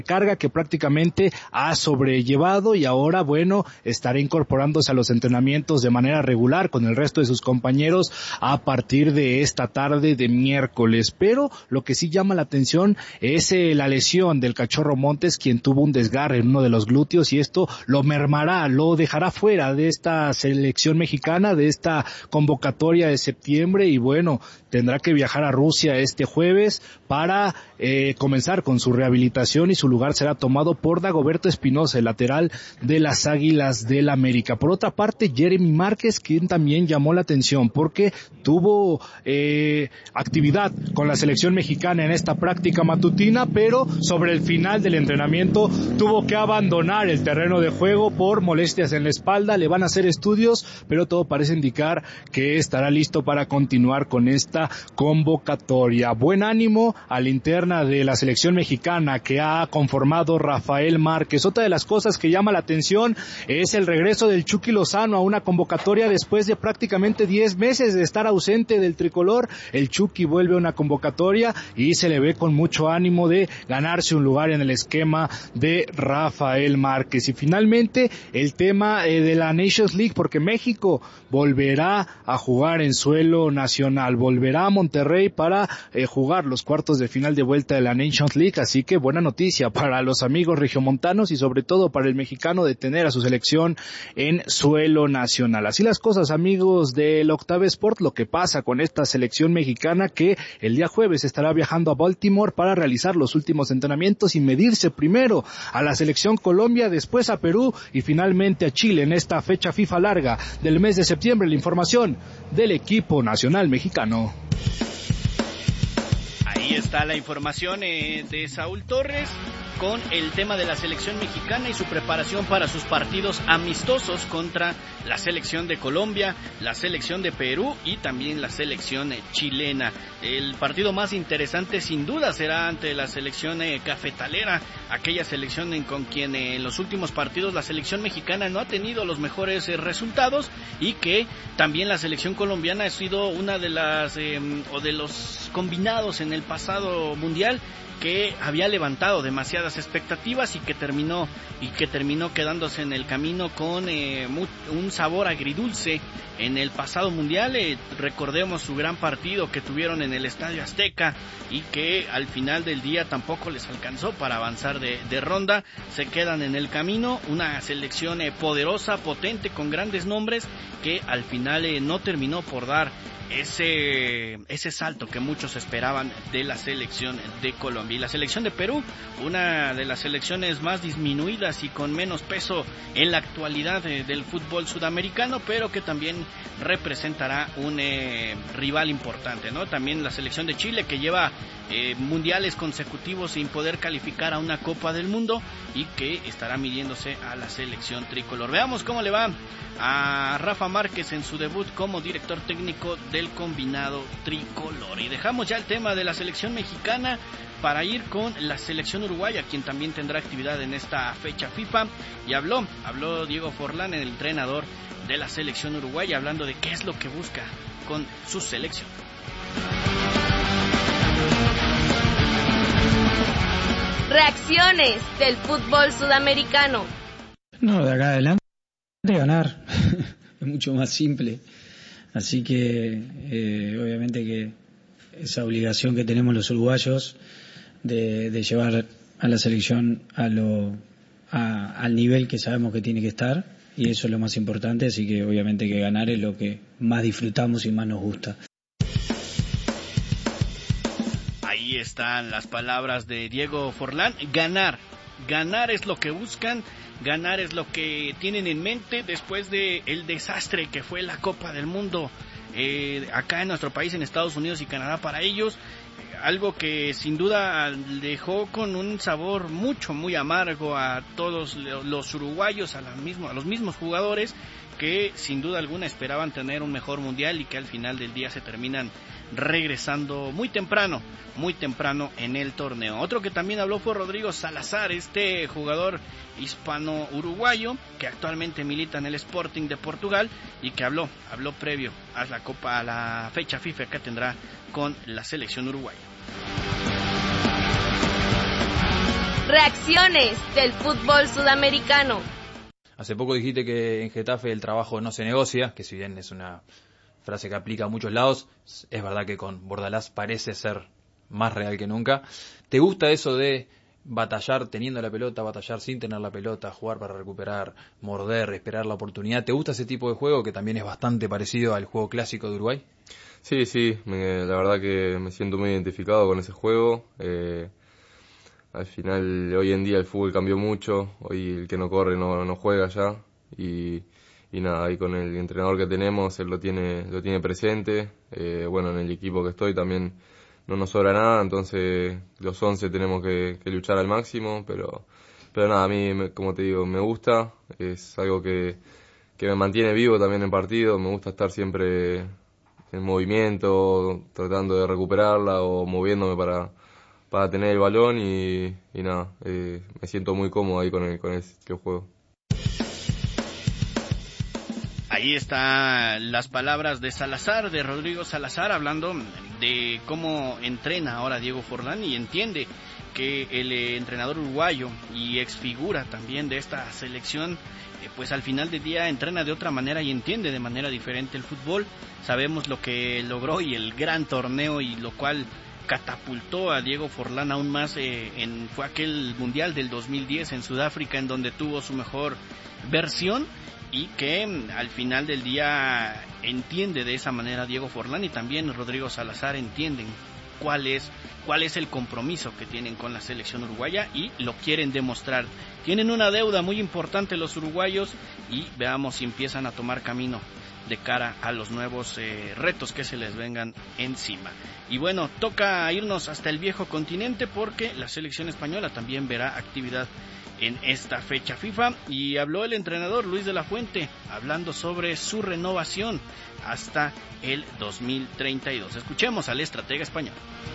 carga que prácticamente ha sobrellevado y ahora, bueno, estará incorporándose a los entrenamientos de manera regular con el resto de sus compañeros a partir de esta tarde de miércoles. Pero lo que sí llama la atención es la lesión del Cachorro Montes, quien tuvo un desgarre en uno de los glúteos, y esto lo mermará, lo dejará fuera de esta selección mexicana, de esta convocatoria de septiembre, y bueno, tendrá que viajar a Rusia este jueves para comenzar con su rehabilitación, y su lugar será tomado por Dagoberto Espinosa, el lateral de las Águilas del América. Por otra parte, Jeremy Márquez, quien también llamó la atención porque tuvo actividad con la selección mexicana en esta práctica matutina, pero sobre el final del entrenamiento tuvo que abandonar el terreno de juego por molestias en la espalda. Le van a hacer estudios, pero todo parece indicar que estará listo para continuar con esta convocatoria. Buen ánimo a la interna de la selección mexicana que ha conformado Rafael Márquez. Otra de las cosas que llama la atención es el regreso del Chucky Lozano a una convocatoria después de prácticamente 10 meses de estar ausente del tricolor. El Chucky vuelve a una convocatoria y se le ve con mucho ánimo de ganarse un lugar en el esquema de Rafael Márquez. Y finalmente el tema de la Nations League, porque México volverá a jugar en suelo nacional, volverá a Monterrey para jugar los cuartos de final de vuelta de la Nations League, así que buena noticia para los amigos regiomontanos y sobre todo para el mexicano de tener a su selección en suelo nacional. Así las cosas, amigos del Octave Sport, lo que pasa con esta selección mexicana que el día jueves estará viajando a Baltimore para realizar los últimos entrenamientos y medirse primero a la selección Colombia, después a Perú y finalmente a Chile en esta fecha FIFA larga del mes de septiembre. La información del equipo nacional mexicano. Ahí está la información de Saúl Torres con el tema de la selección mexicana y su preparación para sus partidos amistosos contra la selección de Colombia, la selección de Perú y también la selección chilena. El partido más interesante sin duda será ante la selección cafetalera, aquella selección con quien en los últimos partidos la selección mexicana no ha tenido los mejores resultados, y que también la selección colombiana ha sido una de las o de los combinados en el pasado mundial que había levantado demasiadas expectativas y que terminó quedándose en el camino con un sabor agridulce en el pasado mundial. Recordemos su gran partido que tuvieron en el Estadio Azteca y que al final del día tampoco les alcanzó para avanzar de ronda. Se quedan en el camino, una selección poderosa, potente, con grandes nombres, que al final no terminó por dar ese salto que muchos esperaban de la selección de Colombia. Y la selección de Perú, una de las selecciones más disminuidas y con menos peso en la actualidad del fútbol sudamericano, pero que también representará un rival importante, ¿no? También la selección de Chile, que lleva mundiales consecutivos sin poder calificar a una Copa del Mundo y que estará midiéndose a la selección tricolor. Veamos cómo le va a Rafa Márquez en su debut como director técnico del combinado tricolor. Y dejamos ya el tema de la selección mexicana para ir con la selección uruguaya, quien también tendrá actividad en esta fecha FIFA. Y habló Diego Forlán, el entrenador de la selección uruguaya, hablando de qué es lo que busca con su selección. Reacciones del fútbol sudamericano. No, de acá adelante ganar es mucho más simple, así que obviamente que esa obligación que tenemos los uruguayos de llevar a la selección al nivel que sabemos que tiene que estar, y eso es lo más importante, así que obviamente que ganar es lo que más disfrutamos y más nos gusta. Ahí están las palabras de Diego Forlán. Ganar es lo que buscan, ganar es lo que tienen en mente después de el desastre que fue la Copa del Mundo acá en nuestro país, en Estados Unidos y Canadá para ellos. Algo que sin duda dejó con un sabor muy amargo a todos los uruguayos, a los mismos jugadores que sin duda alguna esperaban tener un mejor mundial y que al final del día se terminan regresando muy temprano en el torneo. Otro que también habló fue Rodrigo Salazar, este jugador hispano-uruguayo que actualmente milita en el Sporting de Portugal y que habló previo a la fecha FIFA que tendrá con la selección uruguaya. Reacciones del fútbol sudamericano. Hace poco dijiste que en Getafe el trabajo no se negocia, que si bien es una frase que aplica a muchos lados, es verdad que con Bordalás parece ser más real que nunca. ¿Te gusta eso de batallar teniendo la pelota, batallar sin tener la pelota, jugar para recuperar, morder, esperar la oportunidad? ¿Te gusta ese tipo de juego que también es bastante parecido al juego clásico de Uruguay? Sí, la verdad que me siento muy identificado con ese juego. Al final, hoy en día el fútbol cambió mucho, hoy el que no corre no juega ya, y nada, ahí con el entrenador que tenemos, él lo tiene presente. Bueno, en el equipo que estoy también no nos sobra nada, entonces los 11 tenemos que luchar al máximo, pero nada, a mí, como te digo, me gusta, es algo que me mantiene vivo también en partido, me gusta estar siempre en movimiento, tratando de recuperarla o moviéndome para tener el balón y nada, me siento muy cómodo ahí con el juego. Ahí están las palabras de Salazar, de Rodrigo Salazar, hablando de cómo entrena ahora Diego Forlán, y entiende que el entrenador uruguayo y exfigura también de esta selección, pues al final del día entrena de otra manera y entiende de manera diferente el fútbol. Sabemos lo que logró y el gran torneo, y lo cual catapultó a Diego Forlán aún más. Fue aquel Mundial del 2010 en Sudáfrica, en donde tuvo su mejor versión, y que al final del día entiende de esa manera Diego Forlán, y también Rodrigo Salazar entienden cuál es el compromiso que tienen con la selección uruguaya y lo quieren demostrar. Tienen una deuda muy importante los uruguayos, y veamos si empiezan a tomar camino de cara a los nuevos retos que se les vengan encima. Y bueno, toca irnos hasta el viejo continente, porque la selección española también verá actividad en esta fecha FIFA, y habló el entrenador Luis de la Fuente hablando sobre su renovación hasta el 2032. Escuchemos al estratega español.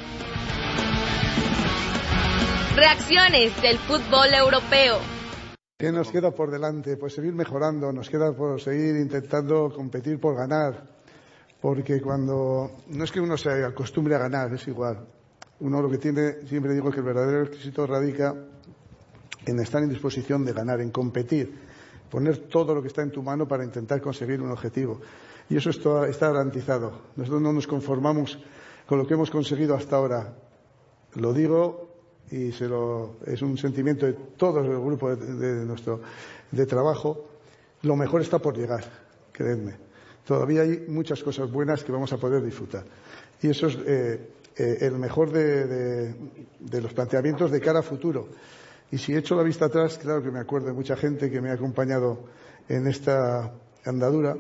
Reacciones del fútbol europeo. ¿Qué nos queda por delante? Pues seguir mejorando, nos queda por seguir intentando competir por ganar, porque no es que uno se acostumbre a ganar, es igual. Uno lo que tiene, siempre digo que el verdadero éxito radica en estar en disposición de ganar, en competir, poner todo lo que está en tu mano para intentar conseguir un objetivo. Y eso está garantizado. Nosotros no nos conformamos con lo que hemos conseguido hasta ahora. Lo digo y es un sentimiento de todo el grupo de trabajo. Lo mejor está por llegar, creedme. Todavía hay muchas cosas buenas que vamos a poder disfrutar. Y eso es el mejor de los planteamientos de cara a futuro. Y si echo la vista atrás, claro que me acuerdo de mucha gente que me ha acompañado en esta andadura.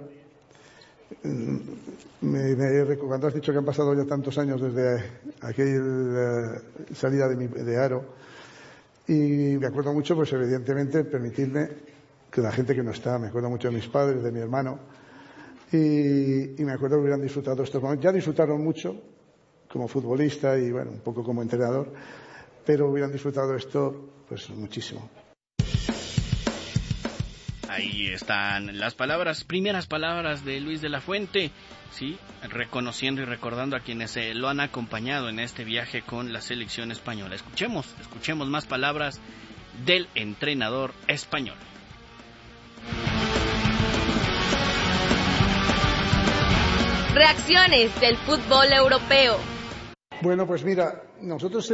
Cuando has dicho que han pasado ya tantos años desde aquella salida de Aro, y me acuerdo mucho, pues evidentemente, permitirme que la gente que no está, me acuerdo mucho de mis padres, de mi hermano, y me acuerdo que hubieran disfrutado estos momentos. Ya disfrutaron mucho como futbolista y bueno, un poco como entrenador, pero hubieran disfrutado esto pues muchísimo. Ahí están las primeras palabras de Luis de la Fuente, sí, reconociendo y recordando a quienes lo han acompañado en este viaje con la selección española. Escuchemos más palabras del entrenador español. Reacciones del fútbol europeo. Bueno, pues mira, nosotros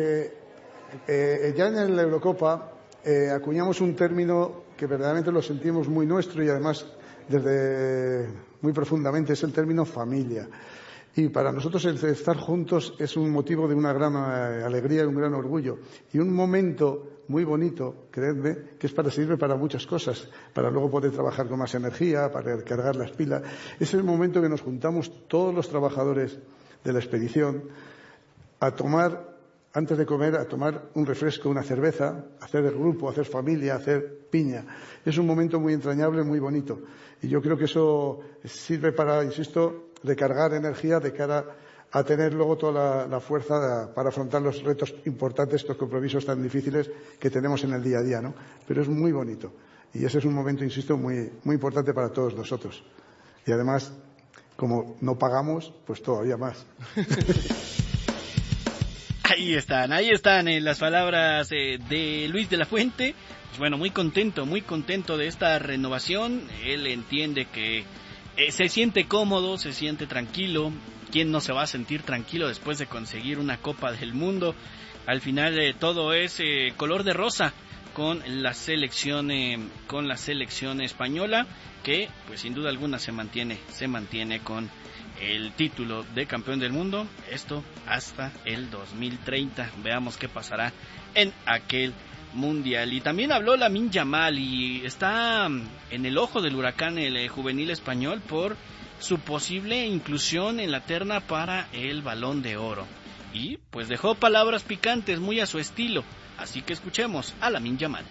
ya en la Eurocopa acuñamos un término que verdaderamente lo sentimos muy nuestro y además desde muy profundamente, es el término familia. Y para nosotros el estar juntos es un motivo de una gran alegría y un gran orgullo. Y un momento muy bonito, creedme, que sirve para muchas cosas, para luego poder trabajar con más energía, para recargar las pilas. Es el momento que nos juntamos todos los trabajadores de la expedición a tomar, antes de comer, a tomar un refresco, una cerveza, hacer el grupo, hacer familia, hacer piña. Es un momento muy entrañable, muy bonito. Y yo creo que eso sirve para, insisto, recargar energía de cara a tener luego toda la fuerza para afrontar los retos importantes, estos compromisos tan difíciles que tenemos en el día a día, ¿no? Pero es muy bonito. Y ese es un momento, insisto, muy, muy importante para todos nosotros. Y además, como no pagamos, pues todavía más. Ahí están las palabras de Luis de la Fuente. Pues bueno, muy contento de esta renovación. Él entiende que se siente cómodo, se siente tranquilo. ¿Quién no se va a sentir tranquilo después de conseguir una Copa del Mundo? Al final todo es color de rosa con la selección española, que pues sin duda alguna se mantiene con el título de campeón del mundo, esto hasta el 2030. Veamos qué pasará en aquel mundial. Y también habló Lamine Yamal, y está en el ojo del huracán el juvenil español por su posible inclusión en la terna para el Balón de Oro. Y pues dejó palabras picantes muy a su estilo, así que escuchemos a Lamine Yamal.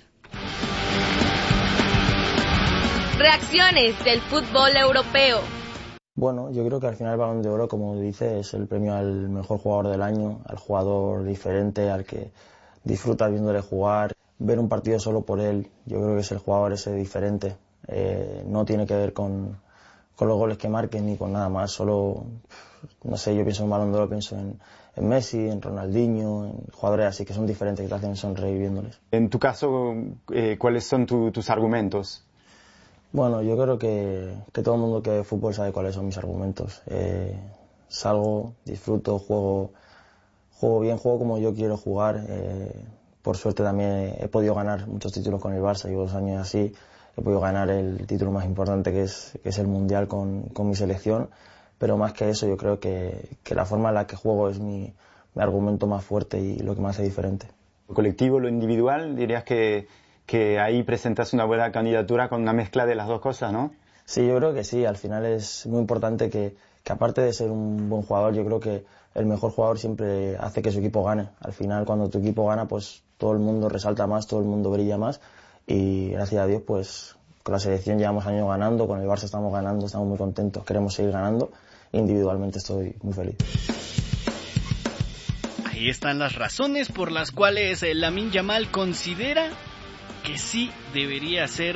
Reacciones del fútbol europeo. Bueno, yo creo que al final el Balón de Oro, como dice, es el premio al mejor jugador del año, al jugador diferente, al que disfruta viéndole jugar, ver un partido solo por él. Yo creo que es el jugador ese diferente. No tiene que ver con los goles que marquen ni con nada más. Solo, no sé, yo pienso en Balón de Oro, pienso en Messi, en Ronaldinho, en jugadores así que son diferentes, que te hacen sonreír viéndoles. En tu caso, ¿cuáles son tus argumentos? Bueno, yo creo que todo el mundo que ve fútbol sabe cuáles son mis argumentos. Salgo, disfruto, juego bien, juego como yo quiero jugar. Por suerte también he podido ganar muchos títulos con el Barça, llevo 2 años así. He podido ganar el título más importante que es el Mundial con mi selección. Pero más que eso, yo creo que la forma en la que juego es mi argumento más fuerte y lo que me hace diferente. ¿Lo colectivo, lo individual? Dirías que ahí presentas una buena candidatura con una mezcla de las dos cosas, ¿no? Sí, yo creo que sí. Al final es muy importante que aparte de ser un buen jugador, yo creo que el mejor jugador siempre hace que su equipo gane. Al final, cuando tu equipo gana, pues todo el mundo resalta más, todo el mundo brilla más. Y gracias a Dios, pues con la selección llevamos años ganando, con el Barça estamos ganando, estamos muy contentos, queremos seguir ganando. Individualmente estoy muy feliz. Ahí están las razones por las cuales Lamine Yamal considera que sí debería ser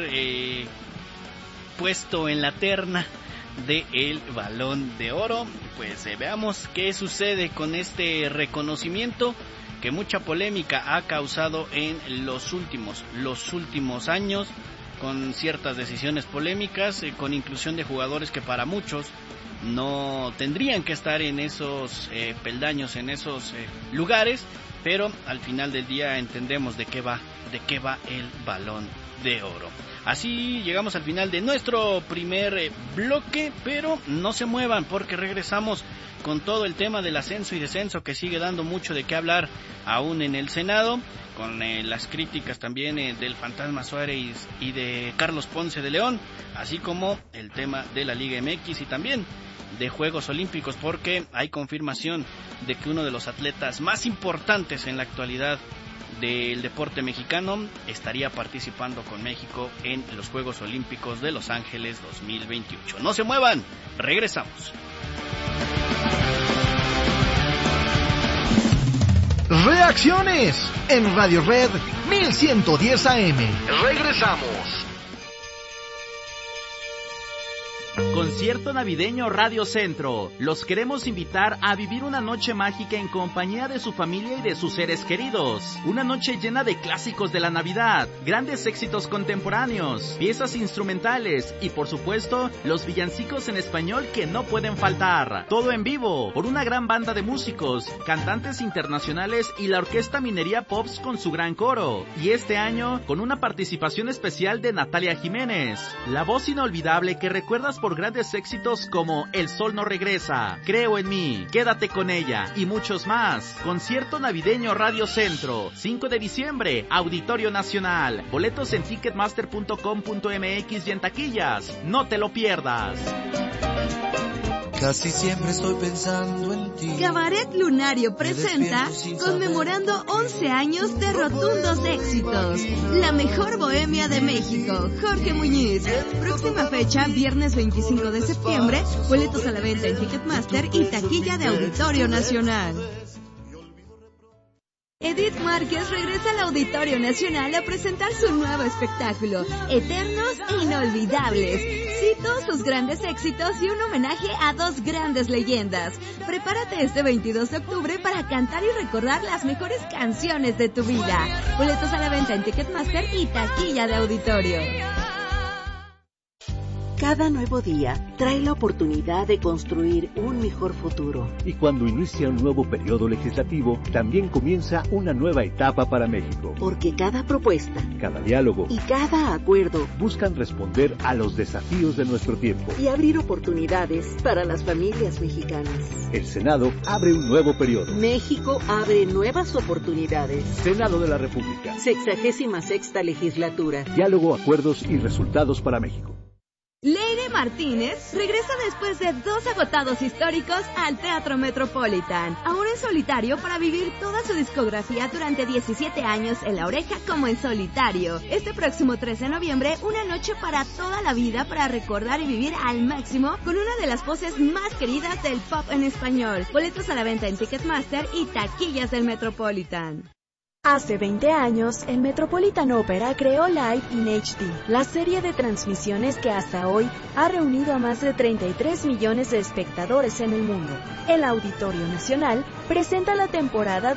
puesto en la terna del Balón de Oro. Pues veamos qué sucede con este reconocimiento que mucha polémica ha causado en los últimos años, con ciertas decisiones polémicas, con inclusión de jugadores que para muchos no tendrían que estar en esos peldaños, en esos lugares, pero al final del día entendemos de qué va el Balón de Oro. Así llegamos al final de nuestro primer bloque, pero no se muevan porque regresamos con todo el tema del ascenso y descenso, que sigue dando mucho de qué hablar aún en el Senado, con las críticas también del Fantasma Suárez y de Carlos Ponce de León, así como el tema de la Liga MX y también de Juegos Olímpicos, porque hay confirmación de que uno de los atletas más importantes en la actualidad del deporte mexicano estaría participando con México en los Juegos Olímpicos de Los Ángeles 2028. No se muevan, regresamos. Reacciones en Radio Red 1110 AM. Regresamos. Concierto navideño Radio Centro. Los queremos invitar a vivir una noche mágica en compañía de su familia y de sus seres queridos. Una noche llena de clásicos de la Navidad, grandes éxitos contemporáneos, piezas instrumentales y por supuesto los villancicos en español que no pueden faltar. Todo en vivo por una gran banda de músicos, cantantes internacionales y la Orquesta Minería Pops con su gran coro. Y este año con una participación especial de Natalia Jiménez, la voz inolvidable que recuerdas por grandes éxitos como El Sol No Regresa, Creo en Mí, Quédate con Ella y muchos más. Concierto navideño Radio Centro, 5 de diciembre, Auditorio Nacional. Boletos en ticketmaster.com.mx y en taquillas. No te lo pierdas. Casi siempre estoy pensando en ti. Cabaret Lunario presenta, conmemorando 11 años de rotundos éxitos, la mejor bohemia de México, Jorge Muñiz. Próxima fecha, viernes 25 de septiembre, boletos a la venta en Ticketmaster y taquilla de Auditorio Nacional. Edith Márquez regresa al Auditorio Nacional a presentar su nuevo espectáculo, Eternos e Inolvidables. Sí, todos sus grandes éxitos y un homenaje a dos grandes leyendas. Prepárate este 22 de octubre para cantar y recordar las mejores canciones de tu vida. Boletos a la venta en Ticketmaster y taquilla de auditorio. Cada nuevo día trae la oportunidad de construir un mejor futuro. Y cuando inicia un nuevo periodo legislativo, también comienza una nueva etapa para México. Porque cada propuesta, cada diálogo y cada acuerdo buscan responder a los desafíos de nuestro tiempo y abrir oportunidades para las familias mexicanas. El Senado abre un nuevo periodo. México abre nuevas oportunidades. Senado de la República. 66ª legislatura. Diálogo, acuerdos y resultados para México. Leire Martínez regresa después de 2 agotados históricos al Teatro Metropolitan, ahora en solitario para vivir toda su discografía durante 17 años en La Oreja como en solitario. Este próximo 13 de noviembre, una noche para toda la vida para recordar y vivir al máximo con una de las voces más queridas del pop en español. Boletos a la venta en Ticketmaster y taquillas del Metropolitan. Hace 20 años, el Metropolitan Opera creó Live in HD, la serie de transmisiones que hasta hoy ha reunido a más de 33 millones de espectadores en el mundo. El Auditorio Nacional presenta la temporada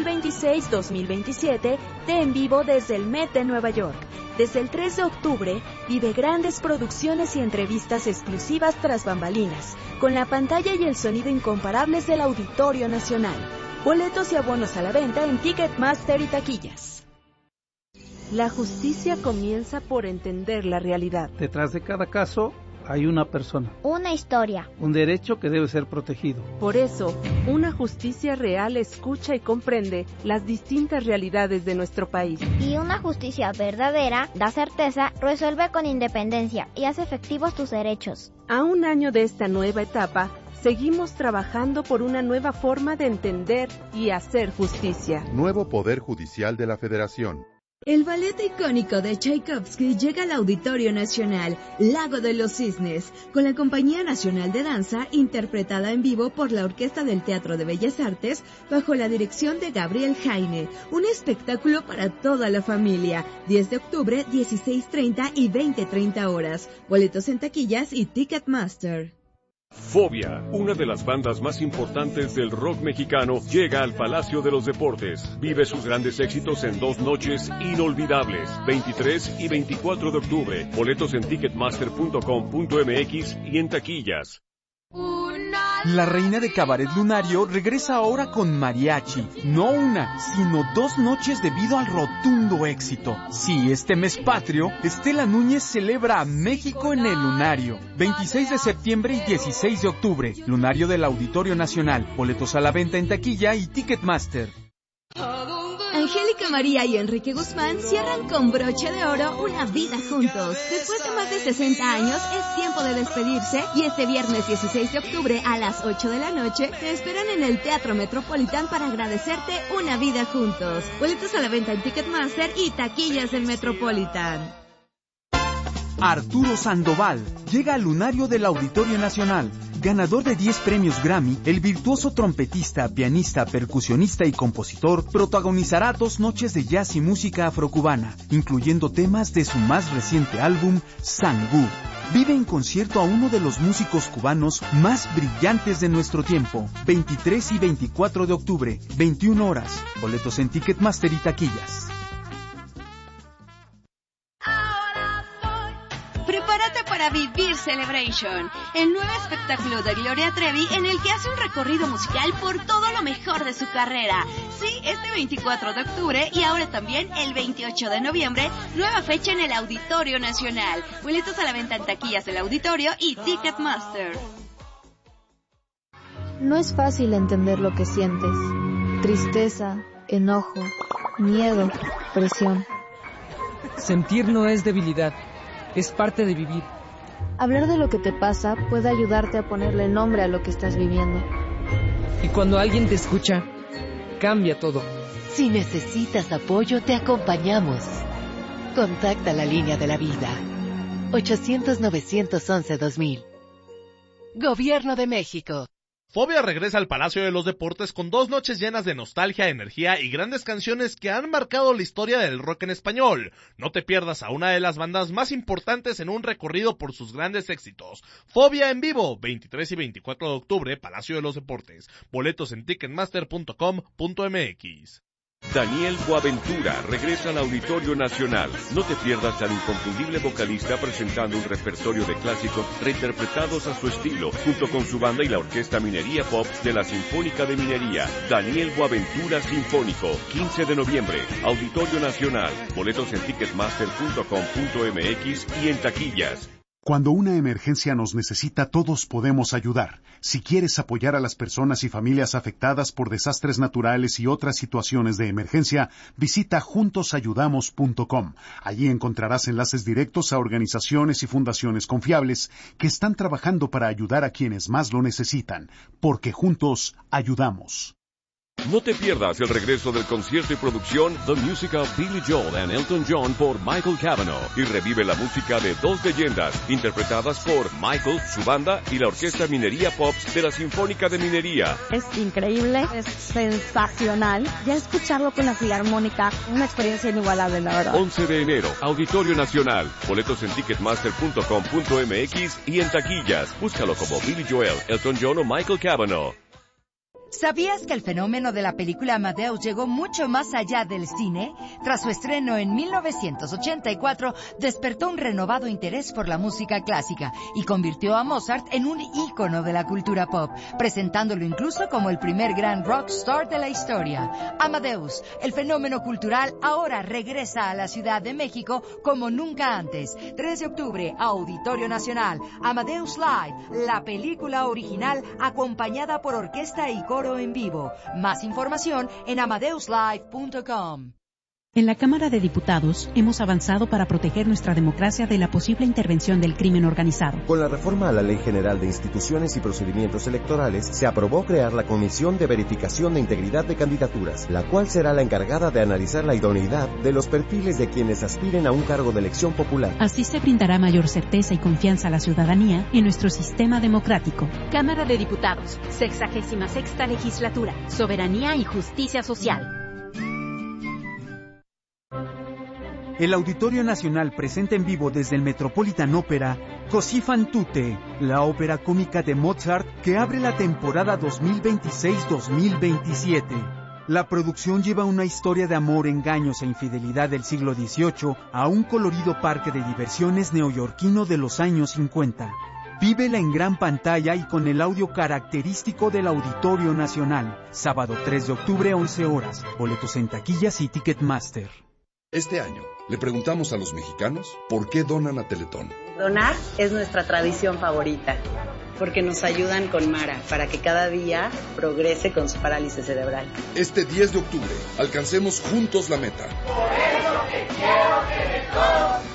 2026-2027 de En Vivo desde el Met de Nueva York. Desde el 3 de octubre, vive grandes producciones y entrevistas exclusivas tras bambalinas, con la pantalla y el sonido incomparables del Auditorio Nacional. Boletos y abonos a la venta en Ticketmaster y taquillas. La justicia comienza por entender la realidad. Detrás de cada caso hay una persona. Una historia. Un derecho que debe ser protegido. Por eso, una justicia real escucha y comprende las distintas realidades de nuestro país. Y una justicia verdadera da certeza, resuelve con independencia y hace efectivos tus derechos. A un año de esta nueva etapa, seguimos trabajando por una nueva forma de entender y hacer justicia. Nuevo Poder Judicial de la Federación. El ballet icónico de Tchaikovsky llega al Auditorio Nacional, Lago de los Cisnes, con la Compañía Nacional de Danza, interpretada en vivo por la Orquesta del Teatro de Bellas Artes, bajo la dirección de Gabriel Jaime. Un espectáculo para toda la familia. 10 de octubre, 16:30 y 20:30 horas. Boletos en taquillas y Ticketmaster. Fobia, una de las bandas más importantes del rock mexicano, llega al Palacio de los Deportes. Vive sus grandes éxitos en 2 noches inolvidables, 23 y 24 de octubre. Boletos en ticketmaster.com.mx y en taquillas. La reina de Cabaret Lunario regresa ahora con mariachi. No una, sino 2 noches debido al rotundo éxito. Sí, este mes patrio, Estela Núñez celebra a México en el Lunario. 26 de septiembre y 16 de octubre. Lunario del Auditorio Nacional. Boletos a la venta en taquilla y Ticketmaster. Angélica María y Enrique Guzmán cierran con broche de oro una vida juntos. Después de más de 60 años, es tiempo de despedirse y este viernes 16 de octubre a las 8 de la noche te esperan en el Teatro Metropolitan para agradecerte una vida juntos. Boletos a la venta en Ticketmaster y taquillas del Metropolitan. Arturo Sandoval llega al Lunario del Auditorio Nacional. Ganador de 10 premios Grammy, el virtuoso trompetista, pianista, percusionista y compositor protagonizará 2 noches de jazz y música afrocubana, incluyendo temas de su más reciente álbum, Sangú. Vive en concierto a uno de los músicos cubanos más brillantes de nuestro tiempo. 23 y 24 de octubre, 21 horas. Boletos en Ticketmaster y taquillas. Prepárate para vivir Celebration, el nuevo espectáculo de Gloria Trevi en el que hace un recorrido musical por todo lo mejor de su carrera. Sí, este 24 de octubre y ahora también el 28 de noviembre, nueva fecha en el Auditorio Nacional. Boletos a la venta en taquillas del Auditorio y Ticketmaster. No es fácil entender lo que sientes. Tristeza, enojo, miedo, presión. Sentir no es debilidad. Es parte de vivir. Hablar de lo que te pasa puede ayudarte a ponerle nombre a lo que estás viviendo. Y cuando alguien te escucha, cambia todo. Si necesitas apoyo, te acompañamos. Contacta la línea de la vida. 800-911-2000. Gobierno de México. Fobia regresa al Palacio de los Deportes con 2 noches llenas de nostalgia, energía y grandes canciones que han marcado la historia del rock en español. No te pierdas a una de las bandas más importantes en un recorrido por sus grandes éxitos. Fobia en vivo, 23 y 24 de octubre, Palacio de los Deportes. Boletos en ticketmaster.com.mx. Daniel Boaventura regresa al Auditorio Nacional. No te pierdas al inconfundible vocalista presentando un repertorio de clásicos reinterpretados a su estilo, junto con su banda y la Orquesta Minería Pop de la Sinfónica de Minería. Daniel Boaventura Sinfónico, 15 de noviembre, Auditorio Nacional. Boletos en ticketmaster.com.mx y en taquillas. Cuando una emergencia nos necesita, todos podemos ayudar. Si quieres apoyar a las personas y familias afectadas por desastres naturales y otras situaciones de emergencia, visita juntosayudamos.com. Allí encontrarás enlaces directos a organizaciones y fundaciones confiables que están trabajando para ayudar a quienes más lo necesitan, porque juntos ayudamos. No te pierdas el regreso del concierto y producción The Music of Billy Joel and Elton John por Michael Cavanaugh y revive la música de 2 leyendas interpretadas por Michael, su banda y la Orquesta Minería Pops de la Sinfónica de Minería. Es increíble, es sensacional. Ya escucharlo con la Filarmónica, una experiencia inigualable, la verdad. 11 de enero, Auditorio Nacional. Boletos en ticketmaster.com.mx y en taquillas. Búscalo como Billy Joel, Elton John o Michael Cavanaugh. ¿Sabías que el fenómeno de la película Amadeus llegó mucho más allá del cine? Tras su estreno en 1984, despertó un renovado interés por la música clásica y convirtió a Mozart en un ícono de la cultura pop, presentándolo incluso como el primer gran rockstar de la historia. Amadeus, el fenómeno cultural, ahora regresa a la Ciudad de México como nunca antes. 3 de octubre, Auditorio Nacional, Amadeus Live, la película original acompañada por orquesta y coro en vivo. Más información en amadeuslive.com. En la Cámara de Diputados hemos avanzado para proteger nuestra democracia de la posible intervención del crimen organizado. Con la reforma a la Ley General de Instituciones y Procedimientos Electorales, se aprobó crear la Comisión de Verificación de Integridad de Candidaturas, la cual será la encargada de analizar la idoneidad de los perfiles de quienes aspiren a un cargo de elección popular. Así se brindará mayor certeza y confianza a la ciudadanía en nuestro sistema democrático. Cámara de Diputados, 66ª Legislatura, Soberanía y Justicia Social. El Auditorio Nacional presenta en vivo desde el Metropolitan Opera Così fan tutte, la ópera cómica de Mozart que abre la temporada 2026-2027. La producción lleva una historia de amor, engaños e infidelidad del siglo XVIII a un colorido parque de diversiones neoyorquino de los años 50. Vívela en gran pantalla y con el audio característico del Auditorio Nacional. Sábado 3 de octubre, 11 horas. Boletos en taquillas y Ticketmaster. Este año, le preguntamos a los mexicanos por qué donan a Teletón. Donar es nuestra tradición favorita, porque nos ayudan con Mara para que cada día progrese con su parálisis cerebral. Este 10 de octubre, alcancemos juntos la meta. Por eso te quiero Teletón.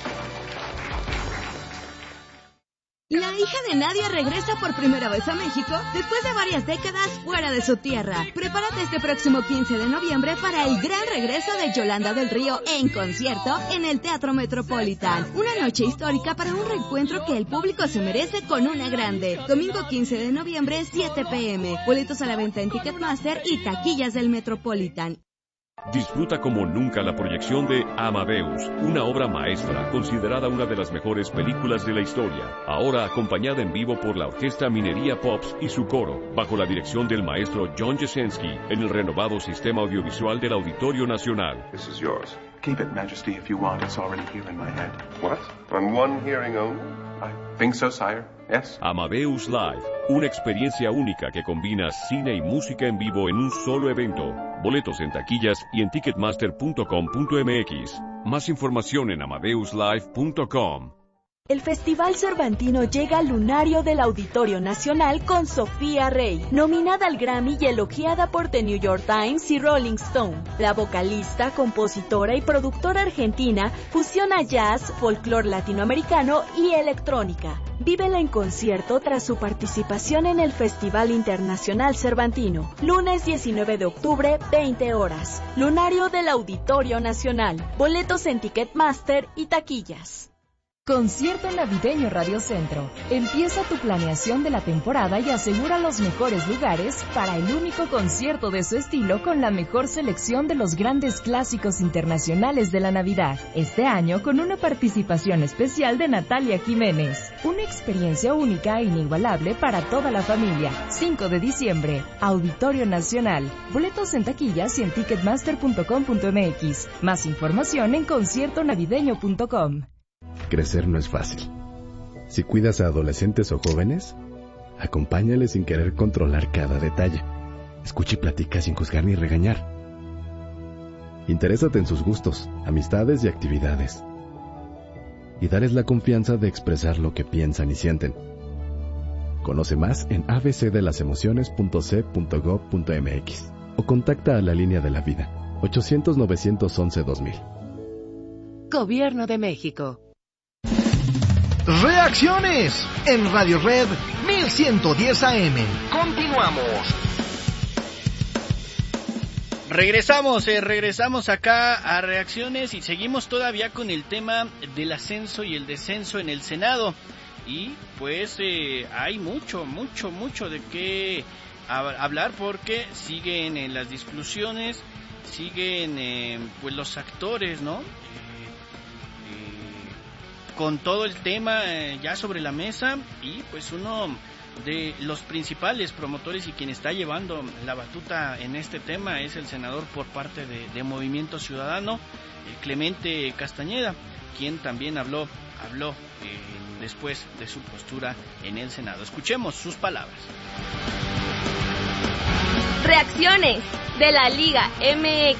La hija de Nadia regresa por primera vez a México después de varias décadas fuera de su tierra. Prepárate este próximo 15 de noviembre para el gran regreso de Yolanda del Río en concierto en el Teatro Metropolitan. Una noche histórica para un reencuentro que el público se merece con una grande. Domingo 15 de noviembre, 7 p.m. Boletos a la venta en Ticketmaster y taquillas del Metropolitan. Disfruta como nunca la proyección de Amadeus, una obra maestra considerada una de las mejores películas de la historia, ahora acompañada en vivo por la Orquesta Minería Pops y su coro, bajo la dirección del maestro John Jasenski, en el renovado sistema audiovisual del Auditorio Nacional. This is yours. Keep it, Majesty, if you want. It's already here in my head. What? On one hearing only? I think so, sire. Yes. Amadeus Live, una experiencia única que combina cine y música en vivo en un solo evento. Boletos en taquillas y en ticketmaster.com.mx. Más información en amadeuslive.com. El Festival Cervantino llega al lunario del Auditorio Nacional con Sofía Rey, nominada al Grammy y elogiada por The New York Times y Rolling Stone. La vocalista, compositora y productora argentina fusiona jazz, folclore latinoamericano y electrónica. Vívela en concierto tras su participación en el Festival Internacional Cervantino. Lunes 19 de octubre, 20 horas. Lunario del Auditorio Nacional. Boletos en Ticketmaster y taquillas. Concierto Navideño Radio Centro. Empieza tu planeación de la temporada y asegura los mejores lugares para el único concierto de su estilo con la mejor selección de los grandes clásicos internacionales de la Navidad. Este año con una participación especial de Natalia Jiménez. Una experiencia única e inigualable para toda la familia. 5 de diciembre, Auditorio Nacional. Boletos en taquillas y en ticketmaster.com.mx. Más información en conciertonavideño.com. Crecer no es fácil. Si cuidas a adolescentes o jóvenes, acompáñales sin querer controlar cada detalle. Escucha y platica sin juzgar ni regañar. Interésate en sus gustos, amistades y actividades. Y dales la confianza de expresar lo que piensan y sienten. Conoce más en abcdelasemociones.c.gov.mx o contacta a la Línea de la Vida, 800-911-2000. Gobierno de México. Reacciones en Radio Red 1110 AM. Continuamos. Regresamos acá a Reacciones y seguimos todavía con el tema del ascenso y el descenso en el Senado. Y pues hay mucho de qué hablar porque siguen en las discusiones, siguen pues los actores, ¿no? Con todo el tema ya sobre la mesa y pues uno de los principales promotores y quien está llevando la batuta en este tema es el senador por parte de Movimiento Ciudadano, Clemente Castañeda, quien también habló después de su postura en el Senado. Escuchemos sus palabras. Reacciones de la Liga MX.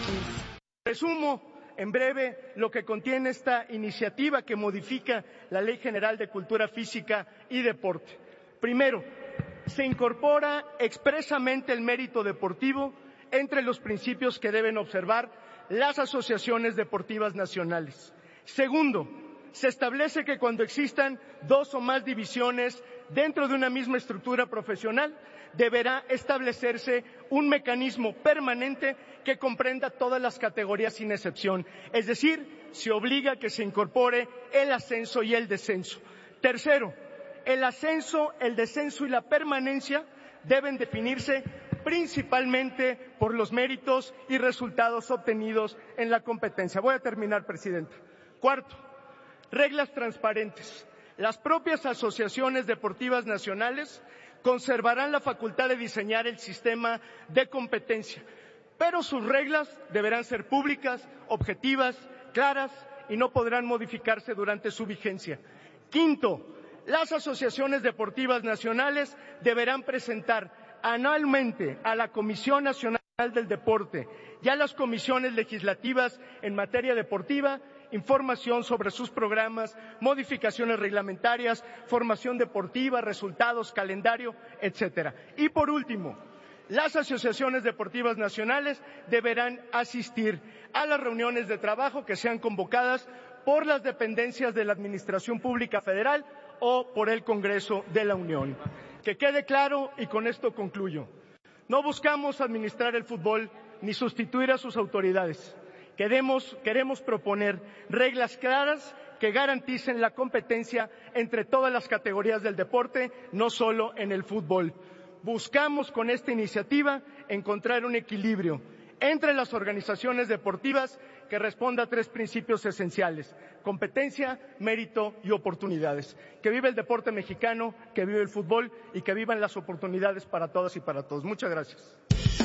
Resumo en breve lo que contiene esta iniciativa que modifica la Ley General de Cultura Física y Deporte. Primero, se incorpora expresamente el mérito deportivo entre los principios que deben observar las asociaciones deportivas nacionales. Segundo, se establece que cuando existan 2 o más divisiones dentro de una misma estructura profesional, deberá establecerse un mecanismo permanente que comprenda todas las categorías sin excepción. Es decir, se obliga a que se incorpore el ascenso y el descenso. Tercero, el ascenso, el descenso y la permanencia deben definirse principalmente por los méritos y resultados obtenidos en la competencia. Voy a terminar, Presidenta. Cuarto, reglas transparentes. Las propias asociaciones deportivas nacionales conservarán la facultad de diseñar el sistema de competencia, pero sus reglas deberán ser públicas, objetivas, claras y no podrán modificarse durante su vigencia. Quinto, las asociaciones deportivas nacionales deberán presentar anualmente a la Comisión Nacional del Deporte y a las comisiones legislativas en materia deportiva información sobre sus programas, modificaciones reglamentarias, formación deportiva, resultados, calendario, etcétera. Y por último, las asociaciones deportivas nacionales deberán asistir a las reuniones de trabajo que sean convocadas por las dependencias de la Administración Pública Federal o por el Congreso de la Unión. Que quede claro, y con esto concluyo, no buscamos administrar el fútbol ni sustituir a sus autoridades. Queremos proponer reglas claras que garanticen la competencia entre todas las categorías del deporte, no solo en el fútbol. Buscamos con esta iniciativa encontrar un equilibrio entre las organizaciones deportivas que responda a 3 principios esenciales: competencia, mérito y oportunidades. Que vive el deporte mexicano, que vive el fútbol y que vivan las oportunidades para todas y para todos. Muchas gracias.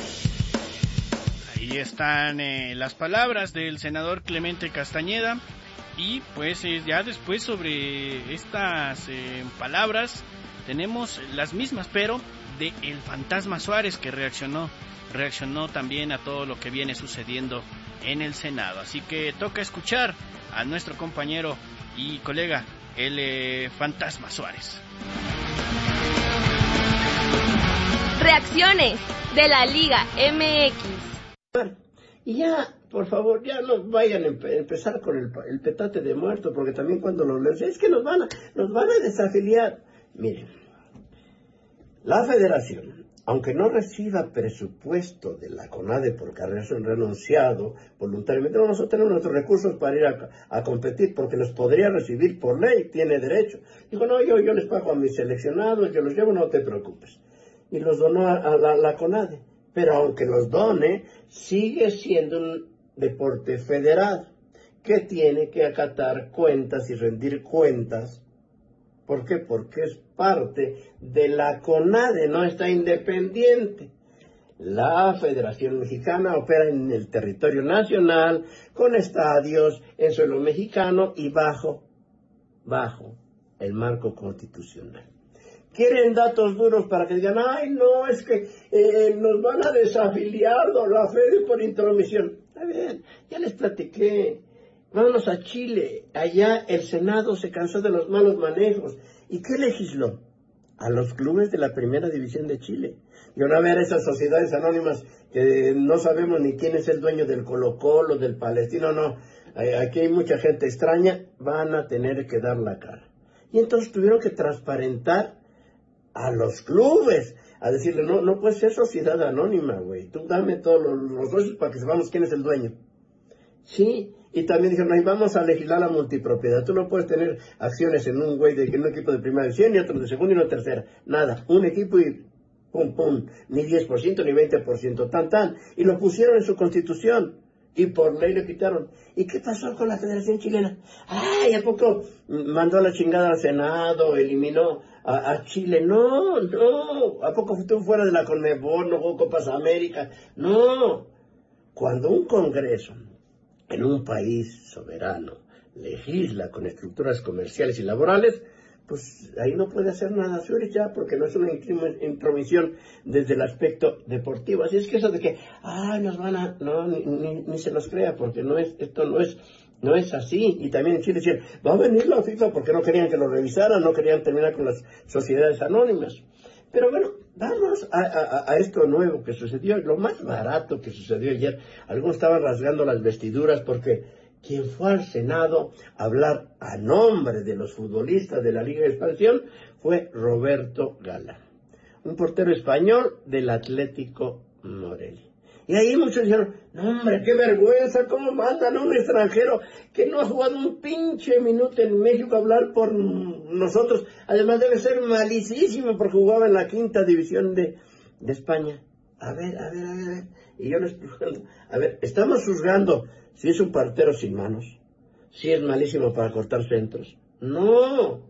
Ahí están las palabras del senador Clemente Castañeda y pues ya después sobre estas palabras tenemos las mismas pero de el Fantasma Suárez que reaccionó también a todo lo que viene sucediendo en el Senado. Así que toca escuchar a nuestro compañero y colega el Fantasma Suárez. Reacciones de la Liga MX. Y ya, por favor, ya no vayan a empezar con el petate de muerto, porque también cuando lo lees, es que nos van a desafiliar. Miren, la Federación aunque no reciba presupuesto de la CONADE porque ha renunciado voluntariamente, nosotros tenemos nuestros recursos para ir a competir, porque los podría recibir por ley, tiene derecho. Dijo, no, yo les pago a mis seleccionados, yo los llevo, no te preocupes. Y los donó a la CONADE. Pero aunque los done, sigue siendo un deporte federado, que tiene que acatar cuentas y rendir cuentas. ¿Por qué? Porque es parte de la CONADE, no está independiente. La Federación Mexicana opera en el territorio nacional, con estadios en suelo mexicano y bajo el marco constitucional. Quieren datos duros para que digan, ay, no, es que nos van a desafiliar la Fede por intromisión. Está bien, ya les platiqué. Vámonos a Chile. Allá el Senado se cansó de los malos manejos. ¿Y qué legisló? A los clubes de la primera división de Chile. Y ahora ver esas sociedades anónimas que no sabemos ni quién es el dueño del Colo-Colo, del Palestino, no. Aquí hay mucha gente extraña, van a tener que dar la cara. Y entonces tuvieron que transparentar a los clubes, a decirle, no puede ser sociedad anónima, güey. Tú dame todos los socios para que sepamos quién es el dueño. Sí, y también dijeron, ahí vamos a legislar la multipropiedad. Tú no puedes tener acciones en un equipo de primera división, y otro de segunda y uno de tercera. Nada, un equipo y pum, pum, ni 10%, ni 20%, tan. Y lo pusieron en su constitución, y por ley le quitaron. ¿Y qué pasó con la Federación Chilena? Ay, ¿a poco mandó a la chingada al Senado, eliminó a Chile? No, ¿a poco estuvo fuera de la CONMEBOL, no jugó Copas América? No, cuando un Congreso en un país soberano legisla con estructuras comerciales y laborales, pues ahí no puede hacer nada Zurich ya, porque no es una intromisión desde el aspecto deportivo. Así es que eso de que, nos van a, no, ni se los crea, porque esto no es así. Y también en Chile decían, va a venir la FIFA, porque no querían que lo revisaran, no querían terminar con las sociedades anónimas. Pero bueno, vamos a esto nuevo que sucedió, lo más barato que sucedió ayer. Algunos estaban rasgando las vestiduras porque quien fue al Senado a hablar a nombre de los futbolistas de la Liga de Expansión fue Roberto Galán, un portero español del Atlético Morelia. Y ahí muchos dijeron, no hombre, qué vergüenza, cómo mandan a un extranjero que no ha jugado un pinche minuto en México a hablar por nosotros. Además debe ser malicísimo porque jugaba en la 5ª división de España. A ver. Y yo les pregunto, estamos juzgando si es un partero sin manos, si es malísimo para cortar centros. No,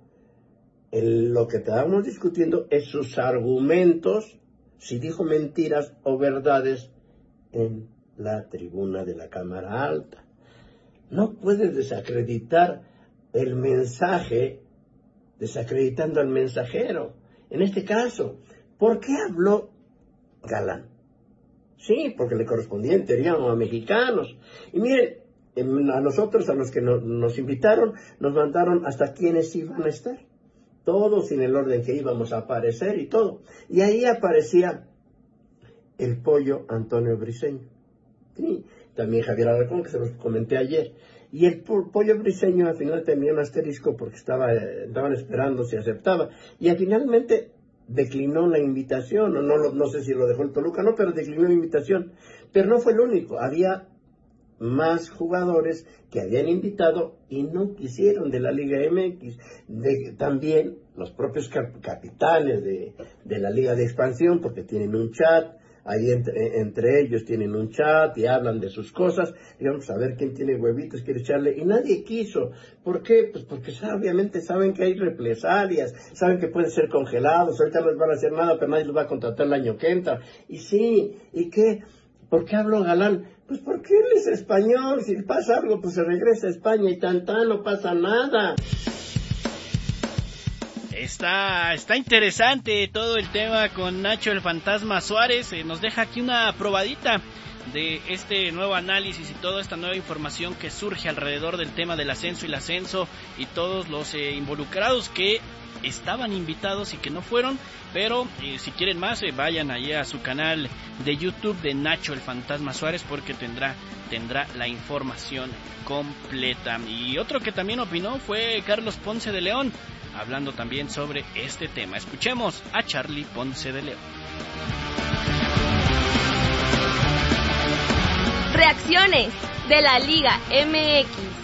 lo que estábamos discutiendo es sus argumentos, si dijo mentiras o verdades en la tribuna de la Cámara Alta. No puedes desacreditar el mensaje desacreditando al mensajero. En este caso, ¿por qué habló Galán? Sí, porque le correspondía en teoría a mexicanos. Y miren, a nosotros, a los que nos invitaron, nos mandaron hasta quiénes iban a estar. Todos en el orden que íbamos a aparecer y todo. Y ahí aparecía el Pollo Antonio Briceño. Sí, también Javier Alarcón, que se los comenté ayer. Y el Pollo Briceño al final tenía un asterisco porque estaban esperando si aceptaba. Y finalmente declinó la invitación, no sé si lo dejó el Toluca, no, pero declinó la invitación. Pero no fue el único, había más jugadores que habían invitado y no quisieron de la Liga MX. También los propios capitanes de la Liga de Expansión, porque tienen un chat, ahí entre ellos tienen un chat y hablan de sus cosas, y vamos a ver quién tiene huevitos, quiere echarle, y nadie quiso. ¿Por qué? Pues porque obviamente saben que hay represalias, saben que pueden ser congelados, ahorita no les van a hacer nada, pero nadie los va a contratar el año que entra. Y sí, ¿y qué? ¿Por qué habló Galán? Pues porque él es español, si pasa algo, pues se regresa a España y no pasa nada. Está interesante todo el tema con Nacho el Fantasma Suárez. Nos deja aquí una probadita de este nuevo análisis y toda esta nueva información que surge alrededor del tema del ascenso y el ascenso y todos los involucrados que estaban invitados y que no fueron, pero si quieren más vayan allí a su canal de YouTube de Nacho el Fantasma Suárez porque tendrá la información completa. Y otro que también opinó fue Carlos Ponce de León, hablando también sobre este tema. Escuchemos a Charlie Ponce de León. Reacciones de la Liga MX.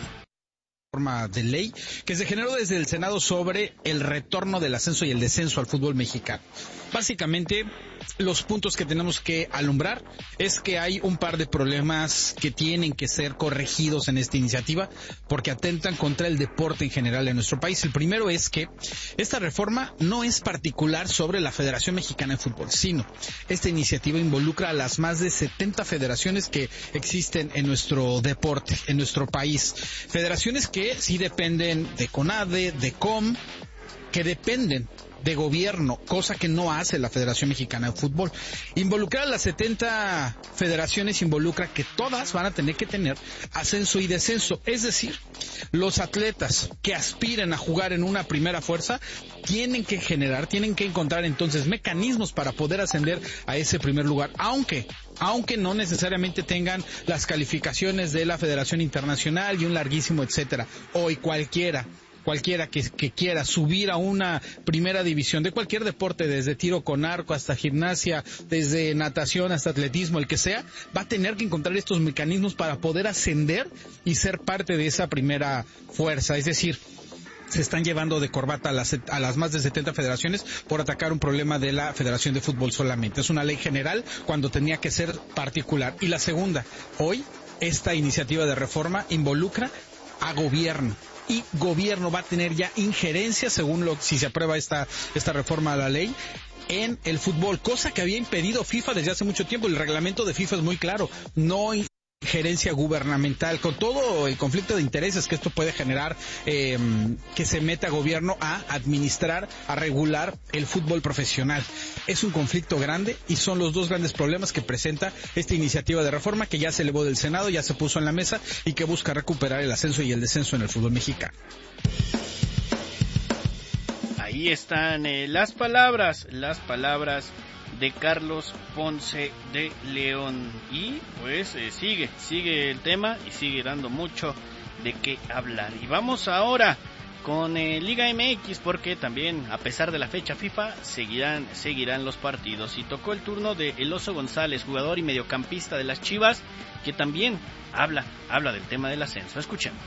Forma de ley que se generó desde el Senado sobre el retorno del ascenso y el descenso al fútbol mexicano. Básicamente, los puntos que tenemos que alumbrar es que hay un par de problemas que tienen que ser corregidos en esta iniciativa porque atentan contra el deporte en general en nuestro país. El primero es que esta reforma no es particular sobre la Federación Mexicana de Fútbol, sino esta iniciativa involucra a las más de 70 federaciones que existen en nuestro deporte, en nuestro país. Federaciones que sí dependen de CONADE, de COM, que dependen de gobierno, cosa que no hace la Federación Mexicana de Fútbol. Involucrar a las 70 federaciones involucra que todas van a tener que tener ascenso y descenso, es decir, los atletas que aspiren a jugar en una primera fuerza tienen que encontrar entonces mecanismos para poder ascender a ese primer lugar, aunque no necesariamente tengan las calificaciones de la Federación Internacional y un larguísimo etcétera. Hoy cualquiera que quiera subir a una primera división de cualquier deporte, desde tiro con arco hasta gimnasia, desde natación hasta atletismo, el que sea, va a tener que encontrar estos mecanismos para poder ascender y ser parte de esa primera fuerza. Es decir, se están llevando de corbata a las más de 70 federaciones por atacar un problema de la Federación de Fútbol solamente. Es una ley general cuando tenía que ser particular. Y la segunda, hoy esta iniciativa de reforma involucra a gobierno. Y gobierno va a tener ya injerencia, si se aprueba esta reforma a la ley, en el fútbol, cosa que había impedido FIFA desde hace mucho tiempo. El reglamento de FIFA es muy claro, no injerencia gubernamental, con todo el conflicto de intereses que esto puede generar, que se meta gobierno a administrar, a regular el fútbol profesional. Es un conflicto grande y son los dos grandes problemas que presenta esta iniciativa de reforma que ya se elevó del Senado, ya se puso en la mesa y que busca recuperar el ascenso y el descenso en el fútbol mexicano. Ahí están las palabras de Carlos Ponce de León. Y pues sigue el tema y sigue dando mucho de qué hablar. Y vamos ahora con Liga MX, porque también, a pesar de la fecha FIFA, seguirán los partidos. Y tocó el turno de El Oso González, jugador y mediocampista de las Chivas, que también habla del tema del ascenso. Escuchemos.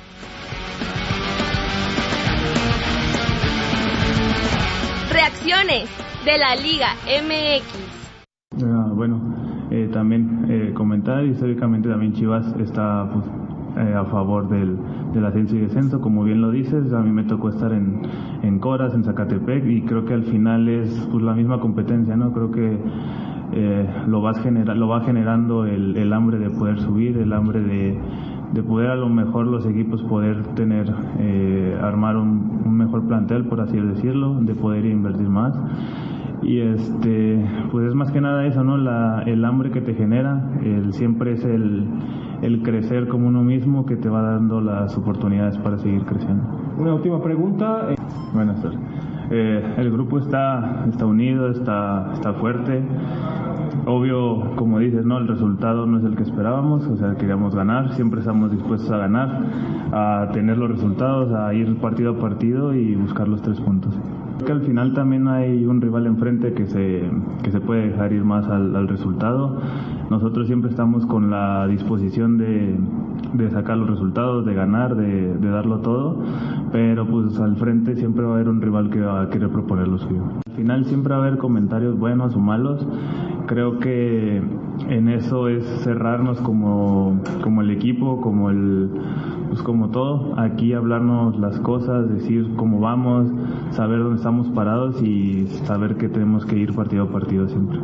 Reacciones de la Liga MX. También comentar, históricamente también Chivas está a favor del ascenso y descenso, como bien lo dices. A mí me tocó estar en Coras, en Zacatepec, y creo que al final es la misma competencia, ¿no? Creo que lo va generando el hambre de poder subir, el hambre de poder a lo mejor los equipos poder armar un mejor plantel, por así decirlo, de poder invertir más. Y pues es más que nada eso, ¿no? El hambre que te genera, siempre es el crecer como uno mismo, que te va dando las oportunidades para seguir creciendo. Una última pregunta. Buenas tardes. El grupo está unido, está fuerte. Obvio, como dices, ¿no? El resultado no es el que esperábamos, o sea, queríamos ganar, siempre estamos dispuestos a ganar, a tener los resultados, a ir partido a partido y buscar los 3 puntos. Creo que al final también hay un rival enfrente que se puede dejar ir más al resultado. Nosotros siempre estamos con la disposición de sacar los resultados, de ganar, de darlo todo, pero pues al frente siempre va a haber un rival que va a querer proponer lo suyo. Al final siempre va a haber comentarios buenos o malos. Creo que en eso es cerrarnos como el equipo, como todo. Aquí hablarnos las cosas, decir cómo vamos, saber dónde estamos parados y saber que tenemos que ir partido a partido siempre.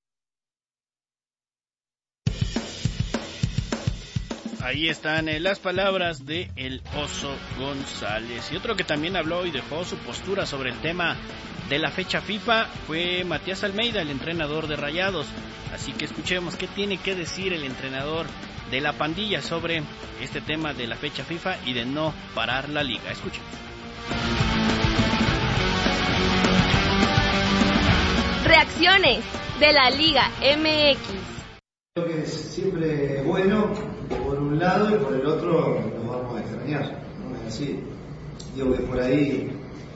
Ahí están las palabras de El Oso González. Y otro que también habló y dejó su postura sobre el tema de la fecha FIFA fue Matías Almeida, el entrenador de Rayados. Así que escuchemos qué tiene que decir el entrenador de la pandilla sobre este tema de la fecha FIFA y de no parar la liga. Escuchemos. Reacciones de la Liga MX. Creo que es siempre bueno, por un lado, y por el otro nos vamos a extrañar, ¿no? Es así. Digo que por ahí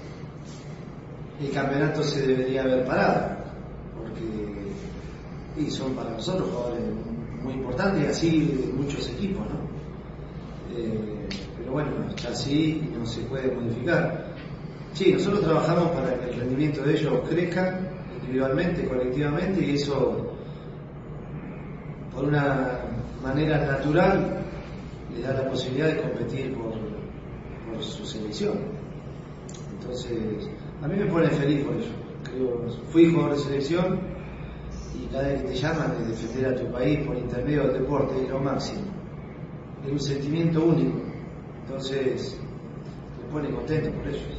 el campeonato se debería haber parado, porque son para nosotros jugadores muy importante, y así muchos equipos, ¿no? Pero bueno, está así y no se puede modificar. Sí, nosotros trabajamos para que el rendimiento de ellos crezca individualmente, colectivamente, y eso, por una manera natural, les da la posibilidad de competir por su selección. Entonces, a mí me pone feliz por ello. Fui jugador de selección y cada vez que te llaman de defender a tu país por intermedio del deporte es lo máximo. Es un sentimiento único. Entonces, me pone contento por ello.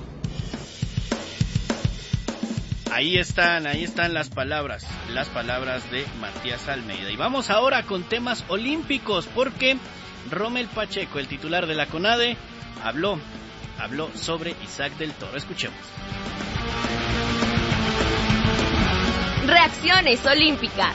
Ahí están las palabras de Matías Almeida. Y vamos ahora con temas olímpicos, porque Rommel Pacheco, el titular de la CONADE, habló sobre Isaac del Toro. Escuchemos. Reacciones olímpicas.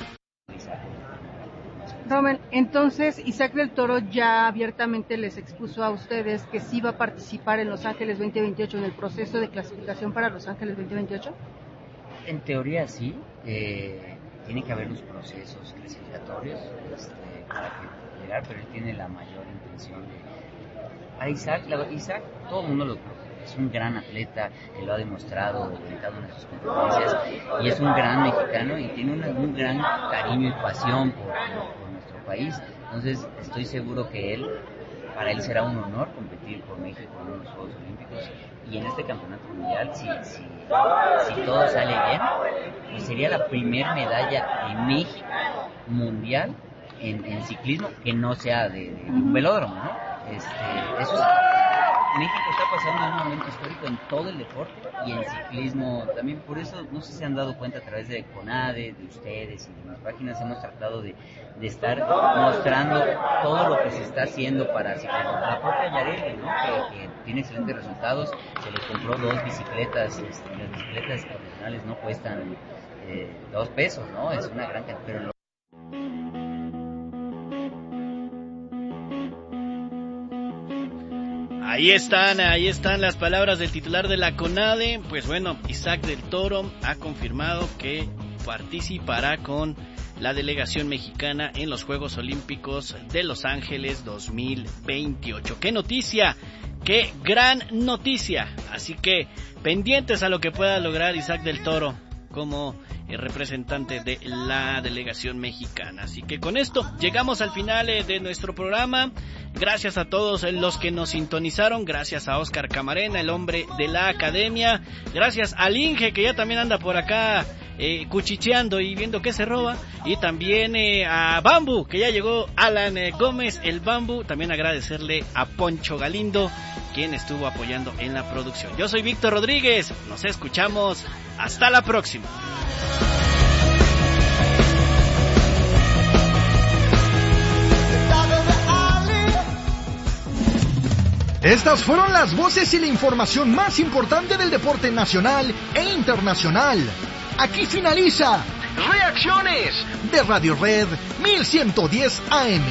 Rommel, entonces Isaac del Toro ya abiertamente les expuso a ustedes que sí va a participar en Los Ángeles 2028, en el proceso de clasificación para Los Ángeles 2028. En teoría sí, tiene que haber los procesos clasificatorios para que llegar, pero él tiene la mayor intención de... Isaac, todo el mundo lo conoce. Es un gran atleta, que lo ha demostrado en cada una de sus competencias, y es un gran mexicano y tiene un gran cariño y pasión por nuestro país. Entonces estoy seguro que para él será un honor competir por México en los Juegos Olímpicos, y en este campeonato mundial, si todo sale bien, pues sería la primera medalla de México mundial en ciclismo que no sea de un velódromo, ¿no? Eso es... México está pasando un momento histórico en todo el deporte y en ciclismo también. Por eso, no sé si se han dado cuenta, a través de CONADE, de ustedes y de las páginas, hemos tratado de estar mostrando todo lo que se está haciendo para ciclismo. La propia Yareli, ¿no? que tiene excelentes resultados, se le compró 2 bicicletas. Las bicicletas profesionales no cuestan $2, ¿no? Es una gran cantidad, pero Ahí están las palabras del titular de la CONADE. Pues bueno, Isaac del Toro ha confirmado que participará con la delegación mexicana en los Juegos Olímpicos de Los Ángeles 2028. ¡Qué noticia! ¡Qué gran noticia! Así que pendientes a lo que pueda lograr Isaac del Toro como representante de la delegación mexicana. Así que con esto llegamos al final de nuestro programa. Gracias a todos los que nos sintonizaron. Gracias a Oscar Camarena, el hombre de la academia. Gracias al Inge, que ya también anda por acá cuchicheando y viendo qué se roba. Y también a Bambu, que ya llegó Alan Gómez, el Bambu. También agradecerle a Poncho Galindo, quien estuvo apoyando en la producción. Yo soy Víctor Rodríguez. Nos escuchamos. Hasta la próxima. Estas fueron las voces y la información más importante del deporte nacional e internacional. Aquí finaliza Reacciones de Radio Red 1110 AM.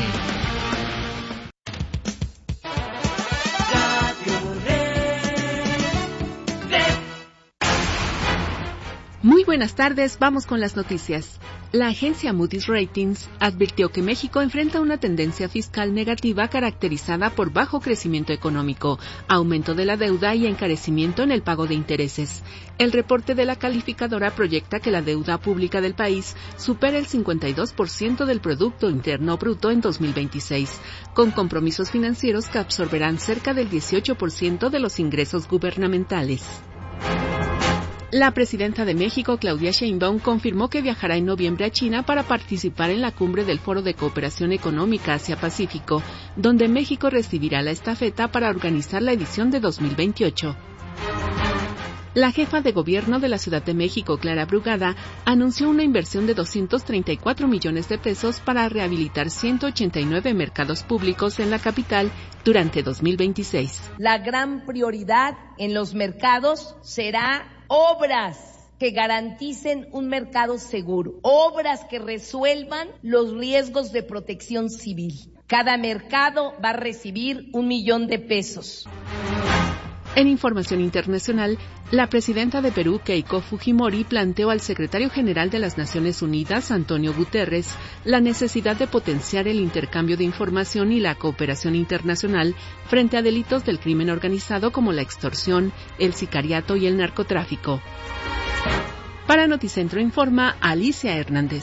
Muy buenas tardes, vamos con las noticias. La agencia Moody's Ratings advirtió que México enfrenta una tendencia fiscal negativa caracterizada por bajo crecimiento económico, aumento de la deuda y encarecimiento en el pago de intereses. El reporte de la calificadora proyecta que la deuda pública del país supera el 52% del Producto Interno Bruto en 2026, con compromisos financieros que absorberán cerca del 18% de los ingresos gubernamentales. La presidenta de México, Claudia Sheinbaum, confirmó que viajará en noviembre a China para participar en la cumbre del Foro de Cooperación Económica Asia-Pacífico, donde México recibirá la estafeta para organizar la edición de 2028. La jefa de gobierno de la Ciudad de México, Clara Brugada, anunció una inversión de 234 millones de pesos para rehabilitar 189 mercados públicos en la capital durante 2026. La gran prioridad en los mercados será obras que garanticen un mercado seguro, obras que resuelvan los riesgos de protección civil. Cada mercado va a recibir $1 millón. En información internacional, la presidenta de Perú, Keiko Fujimori, planteó al secretario general de las Naciones Unidas, Antonio Guterres, la necesidad de potenciar el intercambio de información y la cooperación internacional frente a delitos del crimen organizado como la extorsión, el sicariato y el narcotráfico. Para Noticentro informa Alicia Hernández.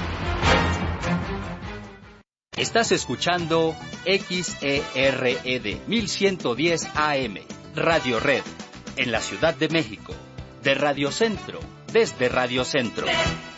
Estás escuchando XERED 1110 AM, Radio Red, en la Ciudad de México, de Radio Centro, desde Radio Centro.